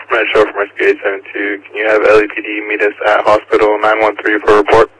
Metro from Rescue 872. Can you have LAPD meet us at Hospital 913 for a report?